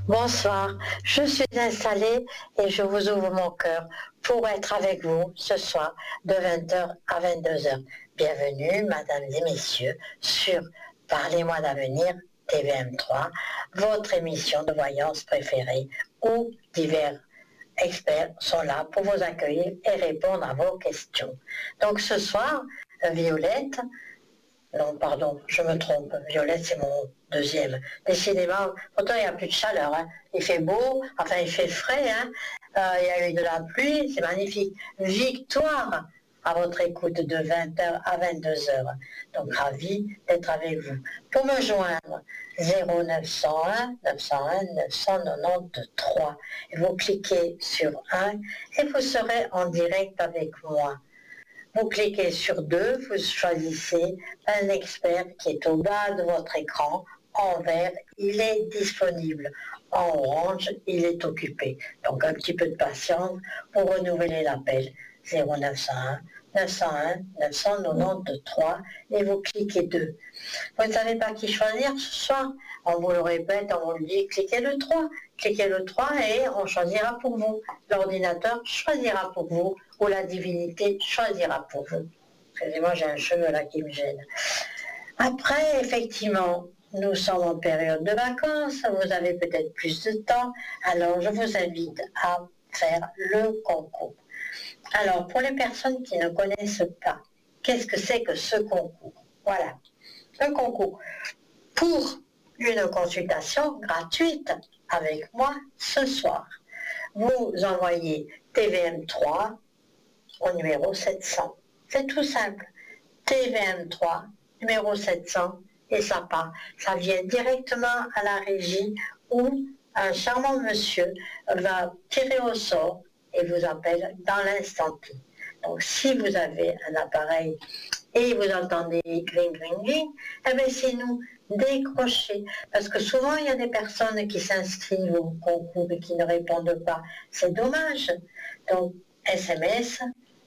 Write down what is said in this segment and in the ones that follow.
Bonsoir, je suis installée et je vous ouvre mon cœur pour être avec vous ce soir de 20h à 22h. Bienvenue, mesdames et messieurs, sur Parlez-moi d'avenir TVM3, votre émission de voyance préférée où divers experts sont là pour vous accueillir et répondre à vos questions. Donc ce soir, Violette, non, pardon, je me trompe. Violette, c'est mon deuxième. Décidément, pourtant, il n'y a plus de chaleur. Hein. Il fait beau, enfin, il fait frais. Hein. Il y a eu de la pluie, c'est magnifique. Victoire à votre écoute de 20h à 22h. Donc, ravi d'être avec vous. Pour me joindre, 0901 901 993. Et vous cliquez sur 1 et vous serez en direct avec moi. Vous cliquez sur 2, vous choisissez un expert qui est au bas de votre écran. En vert, il est disponible. En orange, il est occupé. Donc un petit peu de patience pour renouveler l'appel. 0901 901 993 et vous cliquez 2. Vous ne savez pas qui choisir ce soir? On vous le répète, on vous le dit, cliquez le 3. Cliquez le 3 et on choisira pour vous. L'ordinateur choisira pour vous ou la divinité choisira pour vous. Excusez-moi, j'ai un cheveu là qui me gêne. Après, effectivement, nous sommes en période de vacances, vous avez peut-être plus de temps, alors je vous invite à faire le concours. Alors, pour les personnes qui ne connaissent pas, qu'est-ce que c'est que ce concours? Voilà, le concours. Pour une consultation gratuite avec moi ce soir, vous envoyez TVM3 au numéro 700. C'est tout simple. TVM3, numéro 700, et ça part. Ça vient directement à la régie où un charmant monsieur va tirer au sort et vous appelle dans l'instant T. Donc si vous avez un appareil et vous entendez gring gring gring, eh bien c'est nous, décrochez. Parce que souvent il y a des personnes qui s'inscrivent au concours et qui ne répondent pas. C'est dommage. Donc SMS,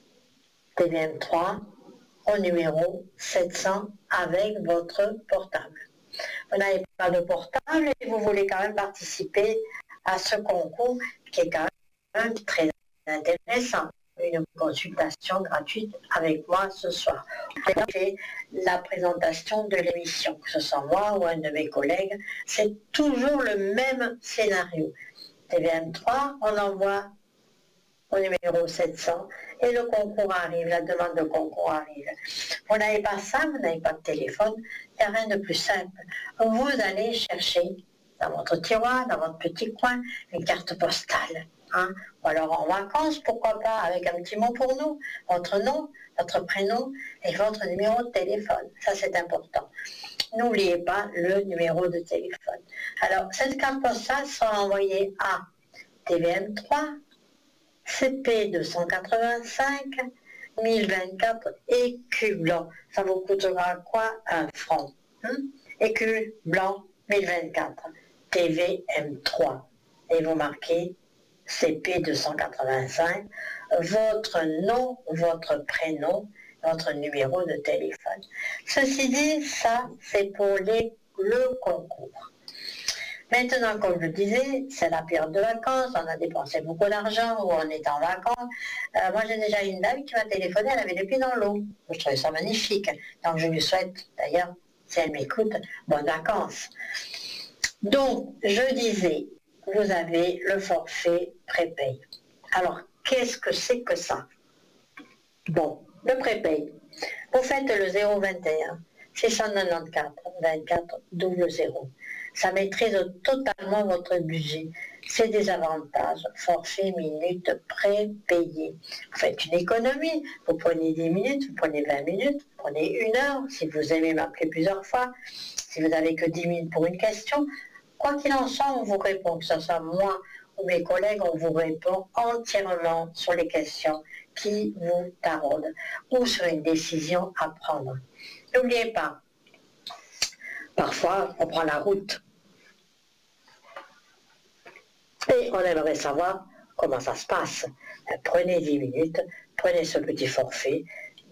TVM3 au numéro 700 avec votre portable. Vous n'avez pas de portable et vous voulez quand même participer à ce concours qui est quand même très intéressant. Une consultation gratuite avec moi ce soir. C'est la présentation de l'émission, que ce soit moi ou un de mes collègues, c'est toujours le même scénario. TVM3, on envoie au numéro 700 et le concours arrive, la demande de concours arrive. Vous n'avez pas ça, vous n'avez pas de téléphone, il n'y a rien de plus simple. Vous allez chercher dans votre tiroir, dans votre petit coin, une carte postale. Hein? Ou alors en vacances, pourquoi pas, avec un petit mot pour nous, votre nom, votre prénom et votre numéro de téléphone. Ça, c'est important. N'oubliez pas le numéro de téléphone. Alors, cette carte postale sera envoyée à TVM3, CP 285 1024 écus blancs. Ça vous coûtera quoi? 1 franc. Écus blancs 1024. TVM3. Et vous marquez CP 285, votre nom, votre prénom, votre numéro de téléphone. Ceci dit, ça, c'est pour le concours. Maintenant, comme je le disais, c'est la période de vacances, on a dépensé beaucoup d'argent ou on est en vacances. Moi, j'ai déjà une dame qui m'a téléphoné, elle avait les pieds dans l'eau. Je trouvais ça magnifique. Donc, je lui souhaite, d'ailleurs, si elle m'écoute, bonnes vacances. Donc, je disais, vous avez le forfait prépay. Alors, qu'est-ce que c'est que ça? Bon, le prépay. Vous faites le 021 694 24 00. Ça maîtrise totalement votre budget. C'est des avantages, forfait, minutes, prépayé. Vous faites une économie, vous prenez 10 minutes, vous prenez 20 minutes, vous prenez 1 heure, si vous aimez m'appeler plusieurs fois, si vous n'avez que 10 minutes pour une question. Quoi qu'il en soit, on vous répond, que ce soit moi ou mes collègues, on vous répond entièrement sur les questions qui vous taraudent ou sur une décision à prendre. N'oubliez pas, parfois on prend la route et on aimerait savoir comment ça se passe. Prenez 10 minutes, prenez ce petit forfait,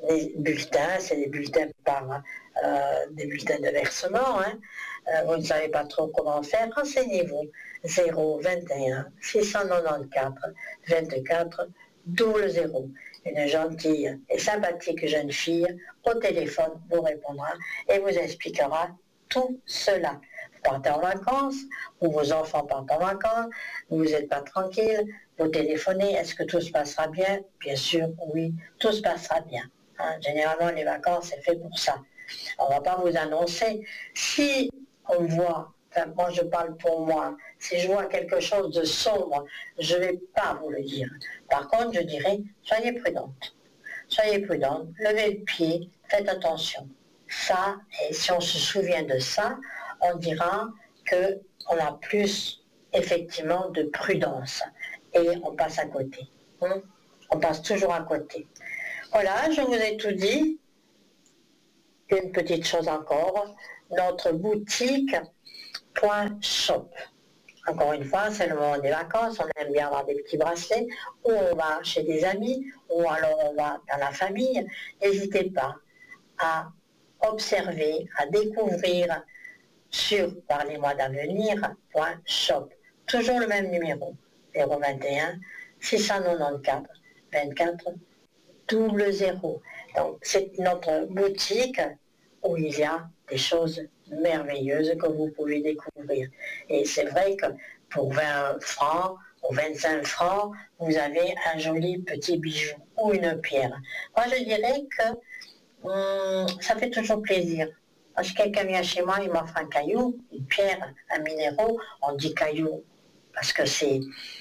les bulletins, c'est des bulletins par des bulletins de versement. Hein. Vous ne savez pas trop comment faire, renseignez-vous. 021 694 24 00. Une gentille et sympathique jeune fille au téléphone vous répondra et vous expliquera tout cela. Vous partez en vacances, ou vos enfants partent en vacances, vous n'êtes pas tranquille, vous téléphonez, est-ce que tout se passera bien? Bien sûr, oui, tout se passera bien. Hein, généralement, les vacances, c'est fait pour ça. On ne va pas vous annoncer. Si on voit, enfin, moi je parle pour moi, si je vois quelque chose de sombre, je ne vais pas vous le dire. Par contre, je dirais, soyez prudente. Soyez prudente, levez le pied, faites attention. Ça, et si on se souvient de ça, on dira qu'on a plus effectivement de prudence et on passe à côté. Hein? On passe toujours à côté. Voilà, je vous ai tout dit. Une petite chose encore, notre boutique .shop. Encore une fois, c'est le moment des vacances, on aime bien avoir des petits bracelets, ou on va chez des amis, ou alors on va dans la famille. N'hésitez pas à observer, à découvrir sur parlez-moi d'avenir.shop. Toujours le même numéro, 021 694 24 00. Donc c'est notre boutique où il y a des choses merveilleuses que vous pouvez découvrir. Et c'est vrai que pour 20 francs ou 25 francs, vous avez un joli petit bijou ou une pierre. Moi je dirais que ça fait toujours plaisir. Quand quelqu'un vient chez moi, il m'offre un caillou, une pierre, un minéraux, on dit caillou parce que c'est...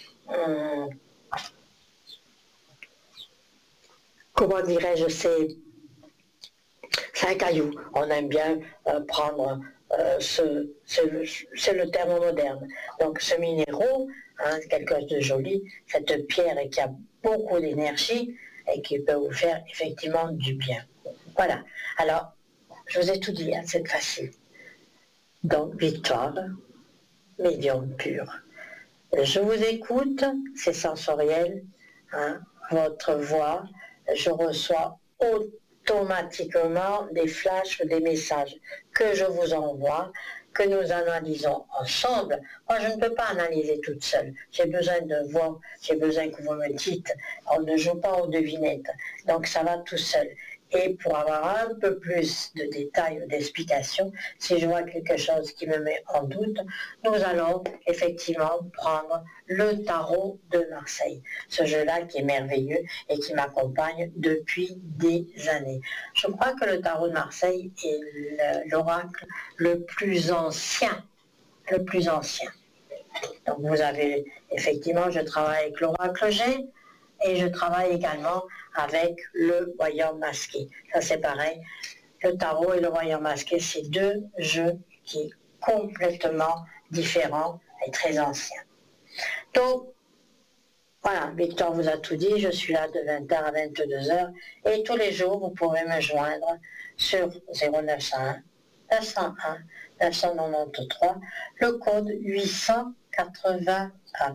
comment dirais-je, c'est un caillou. On aime bien prendre c'est le terme moderne. Donc ce minéraux, hein, quelque chose de joli, cette pierre qui a beaucoup d'énergie et qui peut vous faire effectivement du bien. Voilà. Alors, je vous ai tout dit, hein, c'est facile. Donc, Victoire, médium pur. Je vous écoute, c'est sensoriel, hein, votre voix, je reçois automatiquement des flashs, des messages que je vous envoie, que nous analysons ensemble. Moi, je ne peux pas analyser toute seule. J'ai besoin de vous, j'ai besoin que vous me dites. On ne joue pas aux devinettes, donc ça va tout seul. Et pour avoir un peu plus de détails ou d'explications, si je vois quelque chose qui me met en doute, nous allons effectivement prendre le tarot de Marseille. Ce jeu-là qui est merveilleux et qui m'accompagne depuis des années. Je crois que le tarot de Marseille est l'oracle le plus ancien. Le plus ancien. Donc vous avez, effectivement, je travaille avec l'oracle G, et je travaille également avec le royaume masqué. Ça c'est pareil, le tarot et le royaume masqué, c'est deux jeux qui sont complètement différents et très anciens. Donc, voilà, Victor vous a tout dit, je suis là de 20h à 22h, et tous les jours vous pouvez me joindre sur 0901 901 993, le code 881.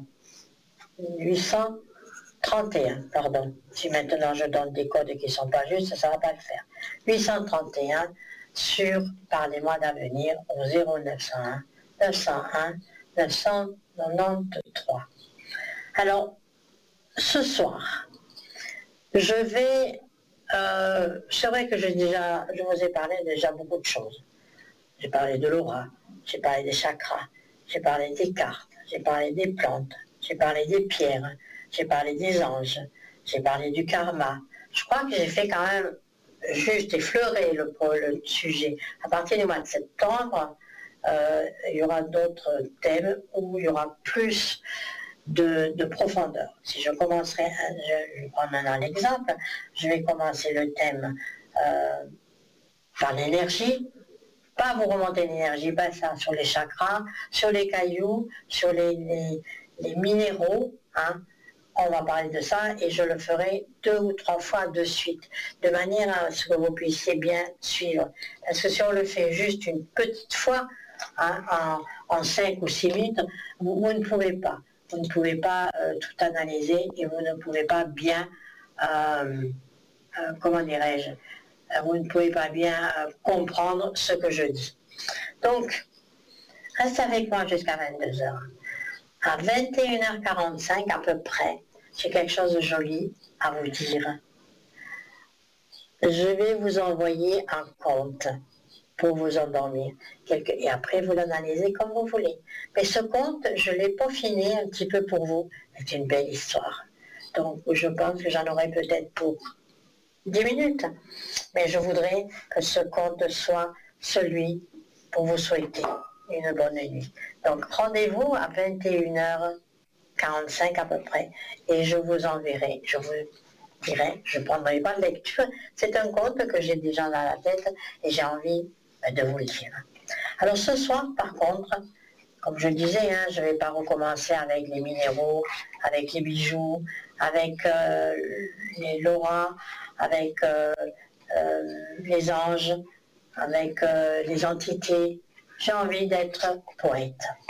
831, pardon. Si maintenant je donne des codes qui ne sont pas justes, ça ne va pas le faire. 831 sur Parlez-moi d'avenir au 0901 901 993. Alors, ce soir, je vais... c'est vrai que je vous ai parlé déjà beaucoup de choses. J'ai parlé de l'aura, j'ai parlé des chakras, j'ai parlé des cartes, j'ai parlé des plantes, j'ai parlé des pierres, j'ai parlé des anges, j'ai parlé du karma. Je crois que j'ai fait quand même juste effleurer le sujet. À partir du mois de septembre, il y aura d'autres thèmes où il y aura plus de profondeur. Si je commencerai, je prends maintenant l'exemple, je vais commencer le thème par l'énergie. Pas vous remonter l'énergie, pas ça, sur les chakras, sur les cailloux, sur les minéraux, hein. On va parler de ça et je le ferai 2 ou 3 fois de suite, de manière à ce que vous puissiez bien suivre. Parce que si on le fait juste une petite fois, hein, en 5 ou 6 minutes, vous ne pouvez pas. Vous ne pouvez pas tout analyser et vous ne pouvez pas bien comment dirais-je, vous ne pouvez pas bien comprendre ce que je dis. Donc, reste avec moi jusqu'à 22 heures. À 21h45 à peu près, j'ai quelque chose de joli à vous dire. Je vais vous envoyer un conte pour vous endormir. Et après, vous l'analysez comme vous voulez. Mais ce conte, je l'ai peaufiné un petit peu pour vous. C'est une belle histoire. Donc, je pense que j'en aurai peut-être pour 10 minutes. Mais je voudrais que ce conte soit celui pour vous souhaiter une bonne nuit. Donc, rendez-vous à 21h45 à peu près. Et je vous enverrai, je vous dirai, je ne prendrai pas de lecture. C'est un conte que j'ai déjà dans la tête et j'ai envie de vous le dire. Alors ce soir, par contre, comme je disais, je ne vais pas recommencer avec les minéraux, avec les bijoux, avec les lauras, avec les anges, avec les entités. J'ai envie d'être poète.